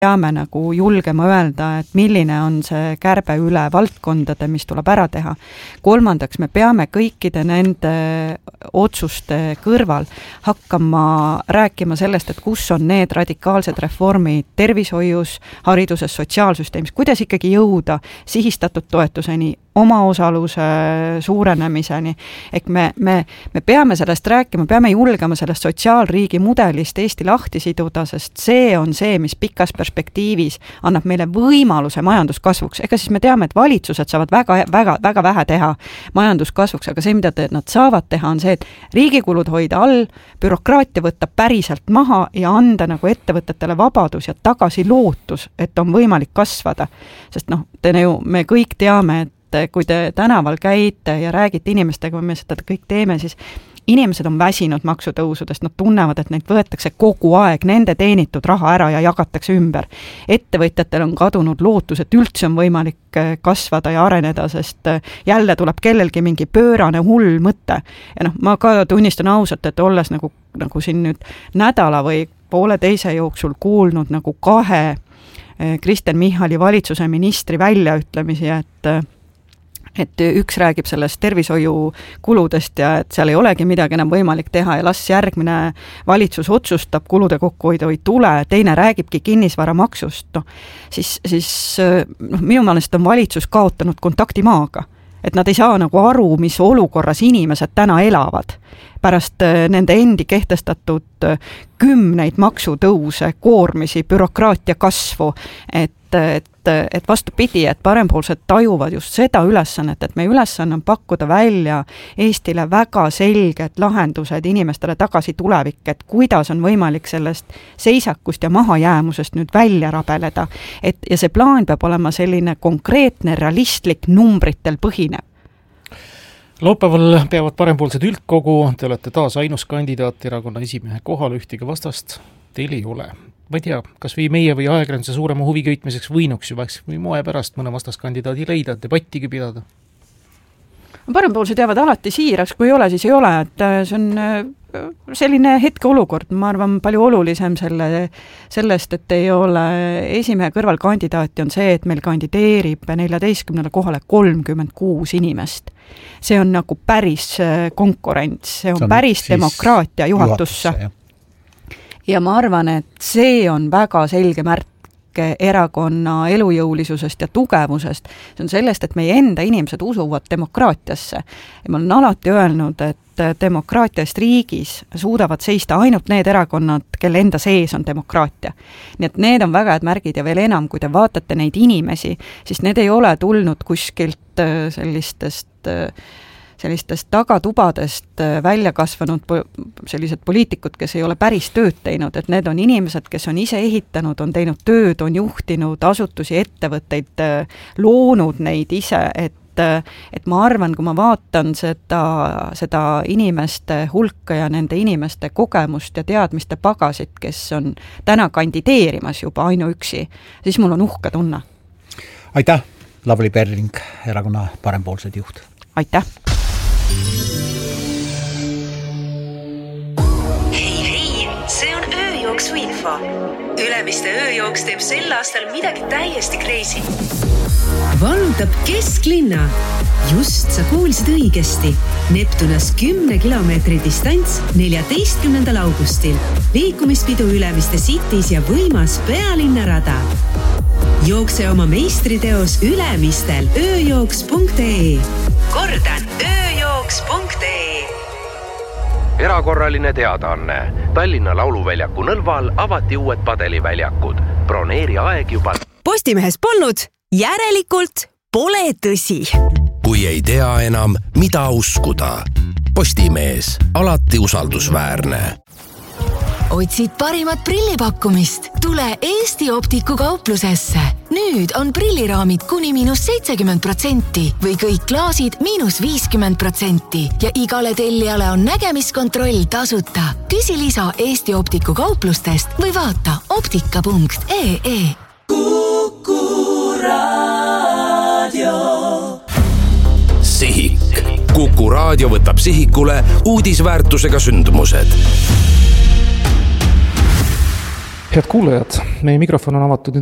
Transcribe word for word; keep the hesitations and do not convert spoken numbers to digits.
peame nagu julgema öelda, et milline on see kärbe üle valdkondade, mis tuleb ära teha. Kolmandaks, me peame kõikide nende otsuste kõrval hakkama rääkima sellest, et kus on need radikaalsed reformid tervishoius, hariduses, sotsiaalsüsteemis, kuidas ikkagi jõuda sihistatud toetuseni, omaosaluse suurenemiseni. Ehk me, me, me peame sellest rääkima, peame julgema sellest sotsiaalriigi mudelist Eesti lahti siduda, sest see on see, mis pikas perspektiivis annab meile võimaluse majanduskasvuks. Ega siis me teame, et valitsused saavad väga, väga, väga vähe teha majanduskasvuks, aga see, mida te, nad saavad teha, on see, et riigikulud hoida all, bürokraatia võtta päriselt maha ja anda nagu ettevõtetele vabadus ja tagasi lootus, et on võimalik kasvada. Sest noh, te ju, me kõik teame, et kui te tänaval käite ja räägite inimestega, kui me seda kõik teeme, siis inimesed on väsinud maksutõusudest, nad tunnevad, et neid võetakse kogu aeg, nende teenitud raha ära ja jagatakse ümber. Ettevõtjatel on kadunud lootus, et üldse on võimalik kasvada ja areneda, sest jälle tuleb kellelgi mingi pöörane hull mõte. Ja noh, ma ka tunnistan ausalt, et olles nagu, nagu siin nüüd nädala või poole teise jooksul kuulnud nagu kahe Kristen Michali valitsuse ministri väljaütlemisi, et et üks räägib sellest tervishoiu kuludest ja et seal ei olegi midagi enam võimalik teha ja las järgmine valitsus otsustab, kulude kokkuhoidu ei tule, teine räägibki kinnisvaramaksust, no, siis, siis no, minu meelest on valitsus kaotanud kontakti maaga. Et nad ei saa nagu aru, mis olukorras inimesed täna elavad. Pärast nende endi kehtestatud kümneid maksutõuse, koormisi, bürokraatia kasvu, et, et, et vastupidi, et parempoolsed tajuvad just seda ülesannet, et meie ülesanne on pakkuda välja Eestile väga selged lahendused inimestele tagasi tulevik, et kuidas on võimalik sellest seisakust ja mahajäämusest nüüd välja rabeleda. Et, ja see plaan peab olema selline konkreetne, realistlik, numbritel põhinev. Laupäeval peavad parempoolsed üldkogu, te olete taas ainus kandidaat erakonna esimehe kohal, ühtegi vastast teil ei ole. Ma ei tea, kas või meie või ajakirjanduse suurema huvi köitmiseks võinuks juba või moe pärast mõne vastaskandidaadi leida, debattigi pidada? Parempoolsed jäävad alati siiras, kui ei ole, siis ei ole, et see on selline hetke olukord, ma arvan, palju olulisem selle, sellest, et ei ole esimehe kõrval kandidaati, on see, et meil kandideerib neljateistkümnele kohale kolmkümmend kuus inimest. See on nagu päris konkurents, see on, see on päris demokraatia juhatusse. juhatusse ja ma arvan, et see on väga selge märk erakonna elujõulisusest ja tugevusest. See on sellest, et meie enda inimesed usuvad demokraatiasse. Ja ma olen alati öelnud, et demokraatiast riigis suudavad seista ainult need erakonnad, kelle enda sees on demokraatia. Nii et need on väga head märgid ja veel enam, kui te vaatate neid inimesi, siis need ei ole tulnud kuskilt sellistest sellistest tagatubadest välja kasvanud sellised poliitikud, kes ei ole päris tööd teinud, et need on inimesed, kes on ise ehitanud, on teinud tööd, on juhtinud asutusi, ettevõtteid, loonud neid ise, et, et ma arvan, kui ma vaatan seda, seda inimeste hulka ja nende inimeste kogemust ja teadmiste pagasit, kes on täna kandideerimas juba ainuüksi, siis mul on uhke tunne. Aitäh, Lavly Perling, erakonna parempoolsed juht. Aitäh! Hei, hei, see on ööjooksu info. Ülemiste ööjooks teeb sel aastal midagi täiesti crazy. Vallutab kesklinna. Just sa kuulsid õigesti. Neptunas kümne kilomeetri distants neljateistkümnendal augustil. Liikumispidu Ülemiste Cities ja võimas pealinnarada. Jookse oma meistriteos Ülemistel ööjooks punkt ee. Kordan, ööjooks punkt ee. Erakorraline teadaanne. Tallinna Lauluväljaku Nõlval avati uued padeliväljakud. Broneeri aeg juba. Postimehes polnud, järelikult pole tõsi. Kui ei tea enam, mida uskuda. Postimees, alati usaldusväärne. Otsid parimat prillipakkumist? Tule Eesti Optiku kauplusesse. Nüüd on prilliraamid kuni miinus seitsekümmend protsenti või kõik klaasid miinus viiskümmend protsenti ja igale tellijale on nägemiskontroll tasuta. Küsi lisa Eesti Optiku kauplustest või vaata optika punkt ee. Kuku Raadio. Sihik. Kuku Raadio võtab sihikule uudisväärtusega sündmused. head kuulajad, meie mikrofon on avatud